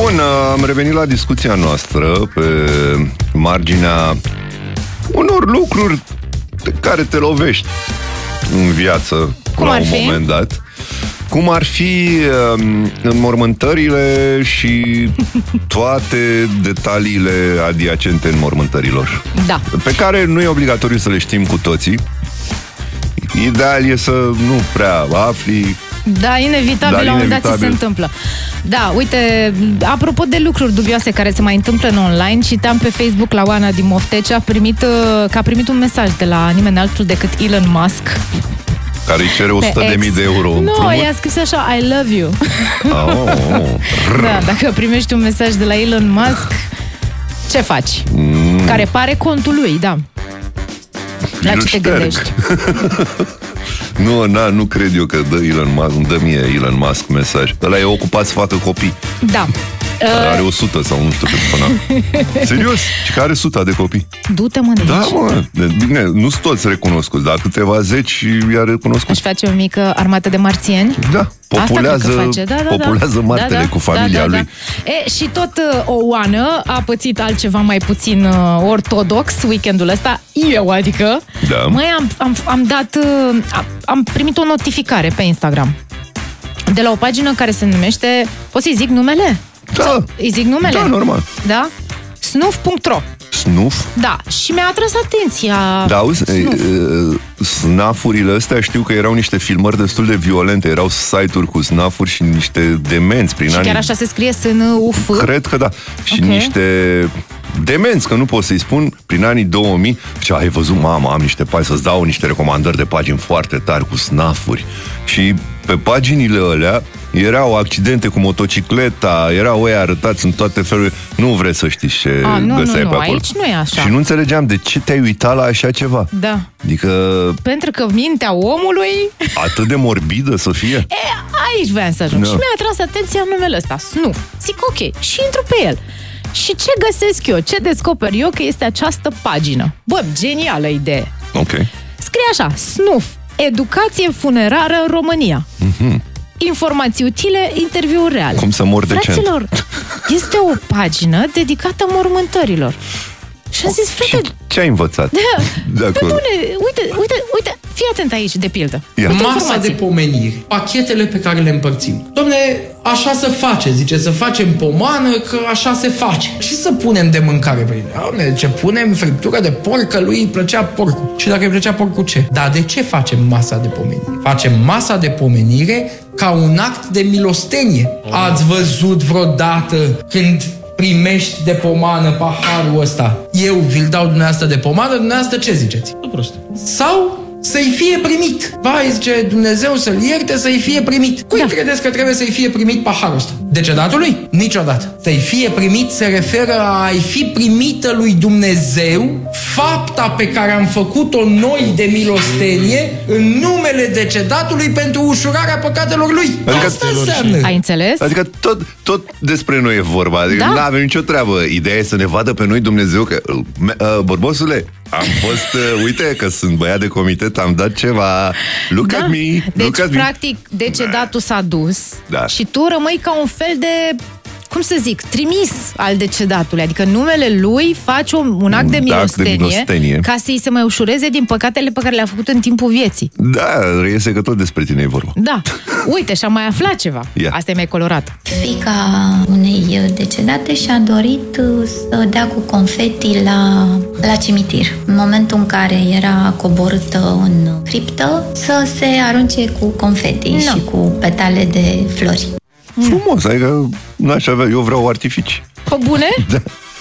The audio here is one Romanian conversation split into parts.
Bun, am revenit la discuția noastră pe marginea unor lucruri de care te lovești în viață la un moment dat. Cum ar fi înmormântările și toate detaliile adiacente înmormântărilor. Da. Pe care nu e obligatoriu să le știm cu toții. Ideal e să nu prea afli. Da, inevitabil, la un moment dat ți se întâmplă. Da, uite, apropo de lucruri dubioase care se mai întâmplă în online, citeam pe Facebook la Oana din Moftece că a primit un mesaj de la nimeni altul decât Elon Musk, care îi cere 100.000 de euro. Nu, i-a scris așa, I love you. Da, dacă primești un mesaj de la Elon Musk, ce faci? Care pare contul lui, da. La ce te gândești? Nu cred eu că dă mie Elon Musk mesaj. Ăla e ocupat să facă copii. Da. Are 100 sau nu știu cât până. Serios? Și care 100 de copii? Du-te, mă, de aici. Da, mă. Bine, nu sunt toți recunoscuți, dar câteva zeci i-a recunoscut. Aș face o mică armată de marțieni. Da. Populează Martele cu familia lui. Și tot o Oană a pățit altceva mai puțin ortodox weekendul ăsta. Eu, adică. Da. Măi, am primit o notificare pe Instagram de la o pagină care se numește... Poți să-i zic numele? Da. Îi zic numele? Da, normal. Da? Snuf.ro. Snuf? Da, și mi-a atras atenția. Da, auzi, snafurile astea știu că erau niște filmări destul de violente, erau site-uri cu snafuri și niște demenți prin anii... chiar așa se scrie SNUF? Cred că da. Și niște demenți, că nu pot să-i spun, prin anii 2000, și ai văzut, mama, am niște pagini, să-ți dau niște recomandări de pagini foarte tari cu snafuri. Și pe paginile alea erau accidente cu motocicleta, erau ei arătați în toate felurile. Nu vreți să știți ce găseai pe acolo. Aici nu e așa. Și nu înțelegeam de ce te-ai uitat la așa ceva. Da. Adică... pentru că mintea omului... atât de morbidă să fie? Aici voiam să ajung. Și mi-a atras atenția numele ăsta, Snuf. Zic, ok, și intru pe el. Și ce găsesc eu? Ce descoper eu? Că este această pagină. Bă, genială idee. Ok. Scrie așa, Snuf, educație funerară în România. Informații utile, interviuri reale. Cum să mor decent. Fraților, este o pagină dedicată mormântărilor. Și am zis, frate... ce ai învățat? Pe bune, uite, fii atent aici, de pildă. Masa de pomeniri, pachetele pe care le împărțim. Dom'le, așa se face, zice, să facem pomană, că așa se face. Și să punem de mâncare pe ele. Ce punem friptură de porc, că lui îi plăcea porcul. Și dacă îi plăcea porcul, ce? Dar de ce facem masa de pomenire? Facem masa de pomenire ca un act de milostenie. Ați văzut vreodată când primești de pomană paharul ăsta? Eu vi-l dau dumneavoastră de pomană, dumneavoastră ce ziceți? Nu prost. Sau să-i fie primit. Vai, zice Dumnezeu să-l ierte, să-i fie primit. Cui credeți că trebuie să-i fie primit paharul ăsta? Decedatului? Niciodată. Să-i fie primit se referă a a-i fi primită lui Dumnezeu fapta pe care am făcut-o noi de milostenie în numele decedatului pentru ușurarea păcatelor lui. Adică asta înseamnă. Ai înțeles? Adică tot despre noi e vorba. Adică nu avem nicio treabă. Ideea e să ne vadă pe noi Dumnezeu că... Bărbosule, am fost... uite că sunt băiat de comitet, am dat ceva. Look at me. Deci, practic, decedatul s-a dus și tu rămâi ca un fel de... cum să zic, trimis al decedatului. Adică numele lui face un act de milostenie ca să-i se mai ușureze din păcatele pe care le-a făcut în timpul vieții. Da, reiese că tot despre tine e vorba. Da. Uite, și-am mai aflat ceva. Asta e mai colorat. Fiica unei decedate și-a dorit să dea cu confeti la cimitir. În momentul în care era coborâtă în criptă, să se arunce cu confeti și cu petale de flori. Frumos, adică n-aș avea, eu vreau artificii. Pe bune? Da.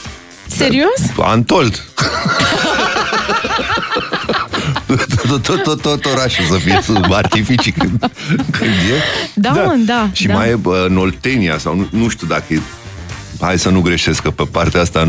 Serios? Antold. Tot orașul să fie sub artificii când e. Da. Și mai e în Oltenia sau nu știu dacă e... Hai să nu greșesc, că pe partea asta